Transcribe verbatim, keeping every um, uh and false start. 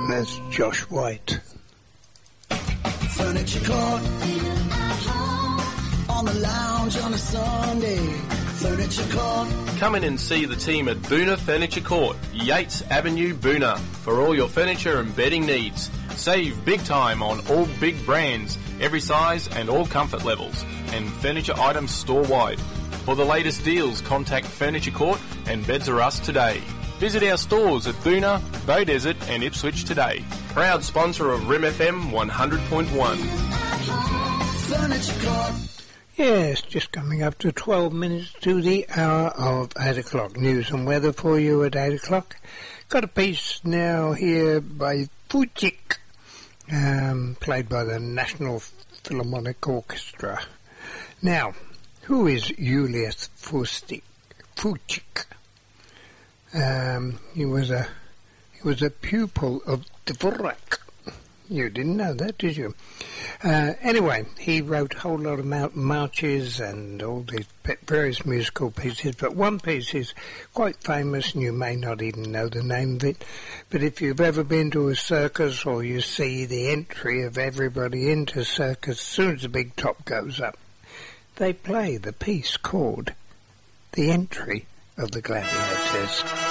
That's Josh White. Furniture Court, on the lounge on a Sunday. Furniture Court. Come in and see the team at Boona Furniture Court, Yates Avenue, Boona, for all your furniture and bedding needs. Save big time on all big brands, every size and all comfort levels, and furniture items store-wide. For the latest deals, contact Furniture Court and Beds R Us today. Visit our stores at Boona, Beaudesert and Ipswich today. Proud sponsor of R I M F M one hundred point one. Furniture Court. Yes, just coming up to twelve minutes to the hour of eight o'clock. News and weather for you at eight o'clock. Got a piece now here by Fujik, um, played by the National Philharmonic Orchestra. Now, who is Julius Fustik, Fujik? Um, he was a he was a pupil of Dvorak. You didn't know that, did you? Uh, anyway, he wrote a whole lot of mar- marches and all these various musical pieces, but one piece is quite famous and you may not even know the name of it. But if you've ever been to a circus or you see the entry of everybody into circus, as soon as the big top goes up, they play the piece called The Entry of the Gladiators.